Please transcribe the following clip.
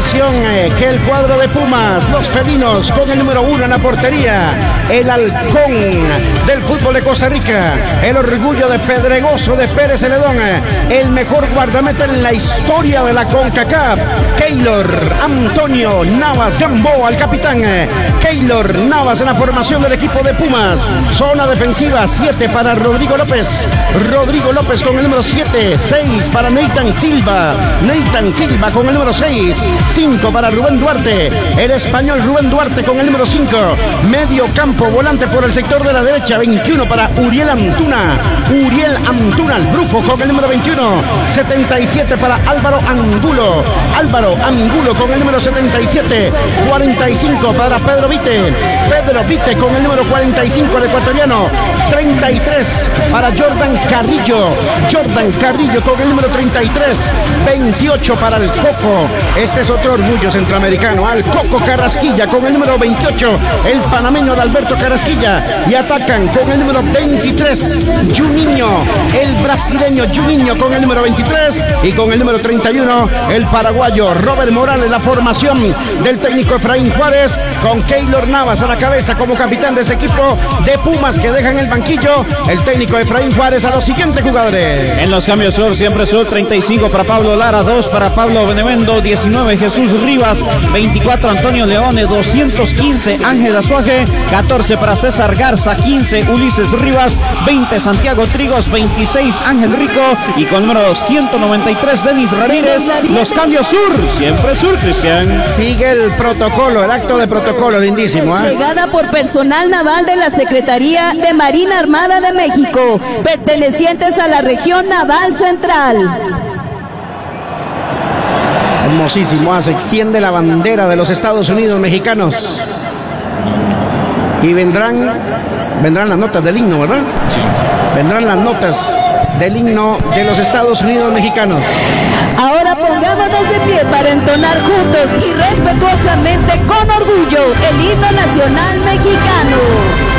atención que el cuadro de Pumas, los felinos, con el número 1 en la portería, el halcón del fútbol de Costa Rica, el orgullo de Pedregoso de Pérez Celedón, el mejor guardameta en la historia de la CONCACAF, Keylor Antonio Navas Gamboa, el capitán. Keylor Navas en la formación del equipo de Pumas. Zona defensiva, 7 para Rodrigo López. Rodrigo López con el número 7. 6 para Nathan Silva. Nathan Silva con el número 6. 5 para Rubén Duarte. El español Rubén Duarte con el número 5. Medio campo, volante por el sector de la derecha. 21 para Uriel Antuna. Uriel Antuna, el brujo con el número 21. 77 para Álvaro Angulo. Álvaro Angulo con el número 77. 45 para Pedro Vite. Pedro Vite con el número 45, el ecuatoriano. 33 para Jordan Carrillo. Jordan Carrillo con el número 33. 28 para el Coco. Este es otro orgullo centroamericano. Al Coco Carrasquilla con el número 28. El panameño de Alberto Carrasquilla. Y atacan con el número 23. Juninho. El brasileño Juninho con el número 23. Y con el número 31. El paraguayo Robert Morales. La formación del técnico Efraín Juárez. Con Keylor Navas a la cabeza como capitán de este equipo de Pumas que dejan el banquillo. El técnico Efraín Juárez a los siguientes jugadores. En los cambios sur, siempre sur, 35 para Pablo Lara, 2 para Pablo Benevendo, 19 Jesús Rivas, 24 Antonio Leone, 215 Ángel Azuaje, 14 para César Garza, 15 Ulises Rivas, 20 Santiago Trigos, 26 Ángel Rico y con número 193 Denis Ramírez. Los cambios sur, siempre sur, Cristian. Sigue el protocolo, el acto de protocolo, lindísimo. Llegada por personal naval de la Secretaría de Marina Armada de México, pertenecientes a la región naval central. Hermosísimo, se extiende la bandera de los Estados Unidos mexicanos. Y vendrán las notas del himno, ¿verdad? Sí. Vendrán las notas del himno de los Estados Unidos mexicanos. Ahora pongámonos de pie para entonar juntos y respetuosamente con orgullo el himno nacional mexicano.